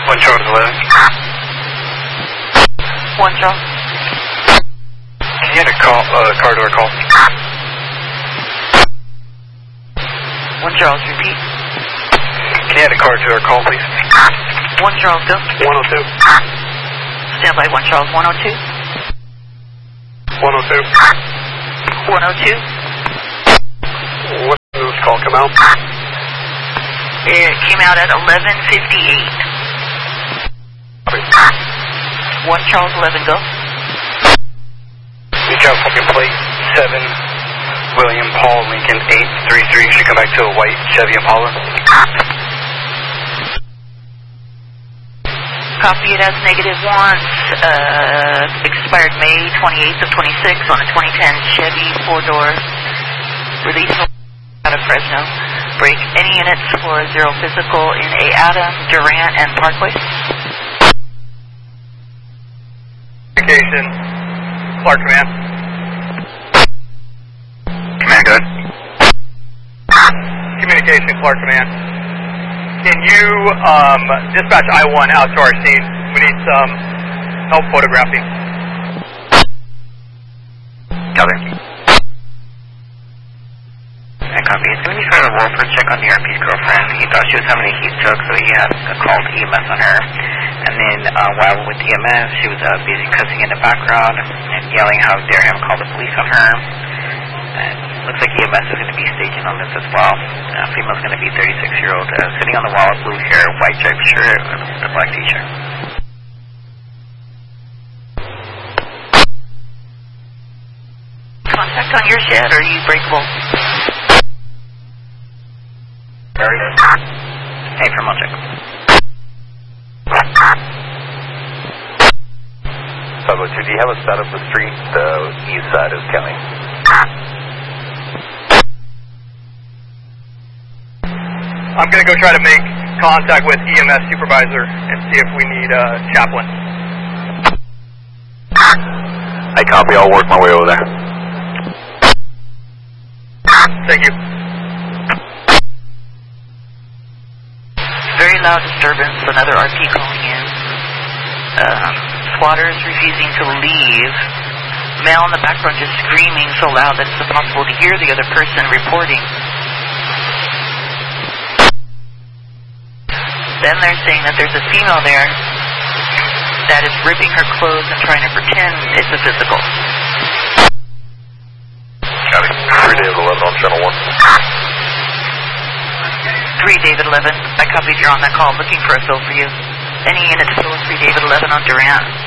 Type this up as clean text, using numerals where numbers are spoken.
1 Charles 11. 1 Charles. Can you get a call, car door call? 1 Charles, repeat. Can you get a car door call, please? 1 Charles, go. 102. Stand by 1 Charles, 102. 102. 102. What did this call come out? It came out at 11:58. 1 Charles 11, go. You got fucking plate 7, William Paul Lincoln 833. Should come back to a white Chevy Impala. Copy it as -1. Expired May 28th of 26 on a 2010 Chevy 4-door. Release out of Fresno. Break any units for 0 physical in A. Adam, Durant, and Parkway. Communication, Clark Command. Command, good. Communication, Clark Command. Can you dispatch I-1 out to our scene? We need some help photographing. Copy. Copy. As soon as he started a welfare check on the RP's girlfriend, he thought she was having a heat stroke, so he had a call to EMS on her. And then while with EMS, she was busy cussing in the background and yelling, "How dare him call the police on her." And looks like EMS is going to be staging on this as well. Female's going to be 36-year-old, sitting on the wall with blue hair, white striped shirt, and a black t-shirt. Contact on your shed, or are you breakable? Hey, from check. Pablo 2, do you have a set of the street? The east side is coming. I'm going to go try to make contact with EMS supervisor and see if we need a chaplain. I copy, I'll work my way over there. Thank you. Very loud disturbance, another RP calling in. Squatters refusing to leave. Male in the background just screaming so loud that it's impossible to hear the other person reporting. Then they're saying that there's a female there that is ripping her clothes and trying to pretend it's a physical. Copy. 3 David 11 on channel 1. 3 David 11. I copied you're on that call looking for a fill for you. Any units fill 3 David 11 on Durant.